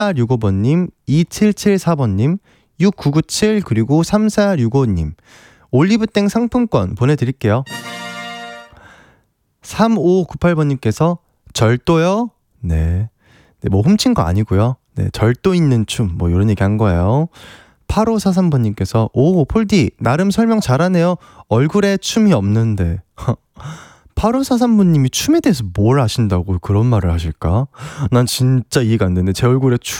3465번님, 2774번님, 6997 그리고 3465님 올리브땡 상품권 보내드릴게요. 3598번님께서 절도요? 네. 네, 뭐 훔친 거 아니고요. 네, 절도 있는 춤 뭐 이런 얘기 한 거예요. 8543번님께서 오 폴디 나름 설명 잘하네요. 얼굴에 춤이 없는데 8543번님이 춤에 대해서 뭘 아신다고 그런 말을 하실까? 난 진짜 이해가 안 되는데 제 얼굴에